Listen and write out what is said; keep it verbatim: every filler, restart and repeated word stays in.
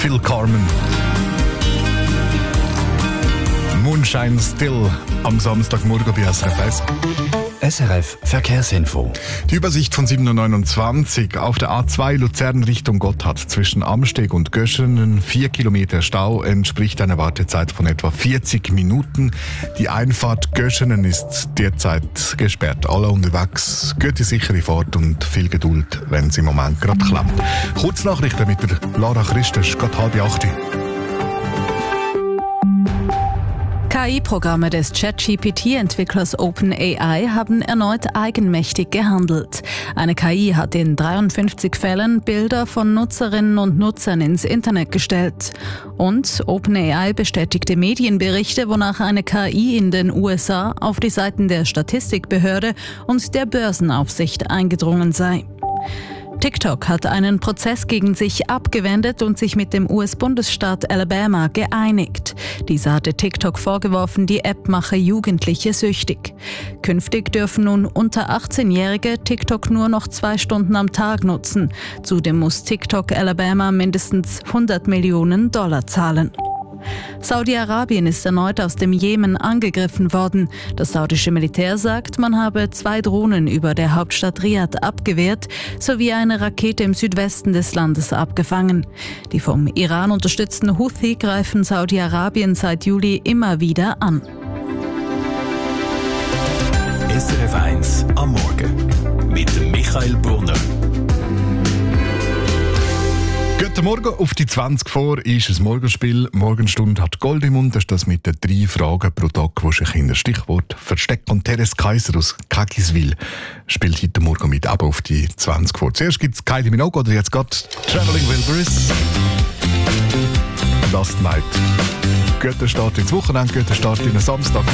Phil Carmen. Moonshine Still am Samstagmorgen bei S R F eins. S R F Verkehrsinfo. Die Übersicht von sieben Uhr neunundzwanzig auf der A zwei Luzern Richtung Gotthard zwischen Amsteg und Göschenen. Vier Kilometer Stau entspricht einer Wartezeit von etwa vierzig Minuten. Die Einfahrt Göschenen ist derzeit gesperrt. Alle unterwegs, gute sichere Fahrt und viel Geduld, wenn es im Moment gerade klappt. Kurznachrichten mit der Lara Christus, gerade halb acht. K I-Programme des ChatGPT-Entwicklers OpenAI haben erneut eigenmächtig gehandelt. Eine K I hat in dreiundfünfzig Fällen Bilder von Nutzerinnen und Nutzern ins Internet gestellt. Und OpenAI bestätigte Medienberichte, wonach eine K I in den U S A auf die Seiten der Statistikbehörde und der Börsenaufsicht eingedrungen sei. TikTok hat einen Prozess gegen sich abgewendet und sich mit dem U S-Bundesstaat Alabama geeinigt. Dieser hatte TikTok vorgeworfen, die App mache Jugendliche süchtig. Künftig dürfen nun unter achtzehnjährige TikTok nur noch zwei Stunden am Tag nutzen. Zudem muss TikTok Alabama mindestens hundert Millionen Dollar zahlen. Saudi-Arabien ist erneut aus dem Jemen angegriffen worden. Das saudische Militär sagt, man habe zwei Drohnen über der Hauptstadt Riad abgewehrt, sowie eine Rakete im Südwesten des Landes abgefangen. Die vom Iran unterstützten Houthi greifen Saudi-Arabien seit Juli immer wieder an. S R F eins am Morgen mit Michael Brunner. Guten Morgen, auf die zwanzig vor ist ein Morgenspiel. Morgenstunde hat Gold im Mund. Das ist das mit den drei Fragen pro Tag, wo sich in das Stichwort versteckt. Und Teres Kaiser aus Kagiswil spielt heute Morgen mit, aber auf die zwanzig vor. Zuerst gibt es Kylie Minogue oder jetzt gerade Traveling Wilburys. Last Night. Guter Start ins Wochenende, guter Start in den Samstag.